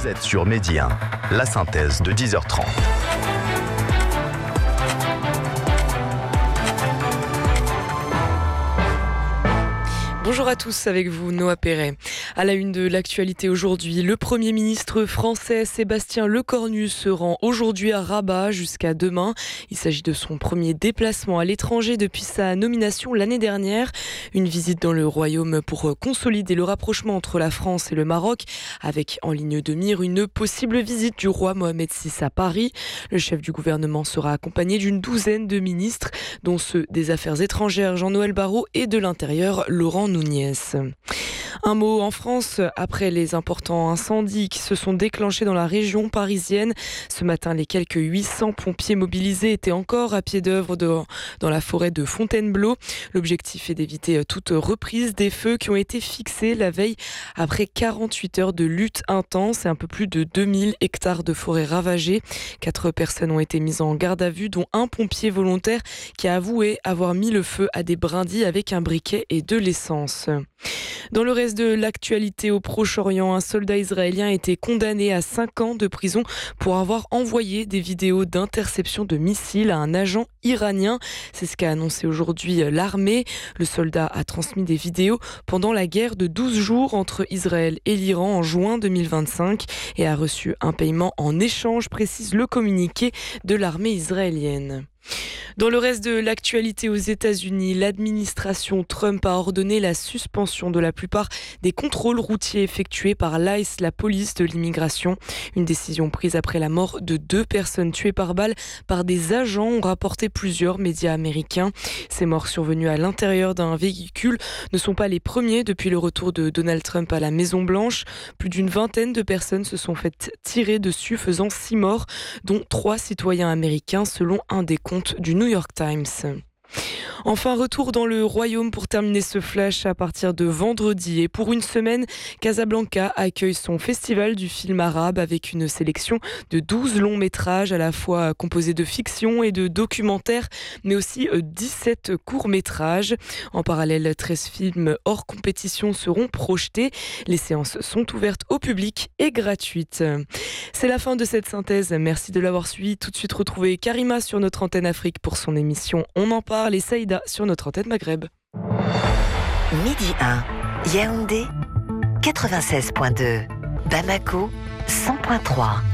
Vous êtes sur Midi 1, la synthèse de 10h30. Bonjour à tous, avec vous Noah Perret. À la une de l'actualité aujourd'hui, le Premier ministre français Sébastien Lecornu se rend aujourd'hui à Rabat jusqu'à demain. Il s'agit de son premier déplacement à l'étranger depuis sa nomination l'année dernière. Une visite dans le royaume pour consolider le rapprochement entre la France et le Maroc, avec en ligne de mire une possible visite du roi Mohamed VI à Paris. Le chef du gouvernement sera accompagné d'une douzaine de ministres, dont ceux des Affaires étrangères Jean-Noël Barrot et de l'Intérieur Laurent Nunez. Un mot en France, après les importants incendies qui se sont déclenchés dans la région parisienne. Ce matin, les quelques 800 pompiers mobilisés étaient encore à pied d'œuvre dans la forêt de Fontainebleau. L'objectif est d'éviter toute reprise des feux qui ont été fixés la veille après 48 heures de lutte intense et un peu plus de 2000 hectares de forêt ravagés. 4 personnes ont été mises en garde à vue, dont un pompier volontaire qui a avoué avoir mis le feu à des brindilles avec un briquet et de l'essence. Dans le reste de l'actualité au Proche-Orient, un soldat israélien a été condamné à 5 ans de prison pour avoir envoyé des vidéos d'interception de missiles à un agent iranien. C'est ce qu'a annoncé aujourd'hui l'armée. Le soldat a transmis des vidéos pendant la guerre de 12 jours entre Israël et l'Iran en juin 2025 et a reçu un paiement en échange, précise le communiqué de l'armée israélienne. Dans le reste de l'actualité aux États-Unis, l'administration Trump a ordonné la suspension de la plupart des contrôles routiers effectués par l'ICE, la police de l'immigration. Une décision prise après la mort de 2 personnes tuées par balle par des agents, ont rapporté plusieurs médias américains. Ces morts survenues à l'intérieur d'un véhicule ne sont pas les premiers depuis le retour de Donald Trump à la Maison-Blanche. Plus d'une vingtaine de personnes se sont faites tirer dessus, faisant 6 morts, dont 3 citoyens américains, selon un des comptes du New York Times. Enfin, retour dans le royaume pour terminer ce flash à partir de vendredi. Et pour une semaine, Casablanca accueille son festival du film arabe avec une sélection de 12 longs métrages à la fois composés de fiction et de documentaires, mais aussi 17 courts métrages. En parallèle, 13 films hors compétition seront projetés. Les séances sont ouvertes au public et gratuites. C'est la fin de cette synthèse. Merci de l'avoir suivi. Tout de suite, retrouvez Karima sur notre antenne Afrique pour son émission On en parle et Saïda sur notre antenne Maghreb. Midi 1, Yaoundé 96.2, Bamako 100.3.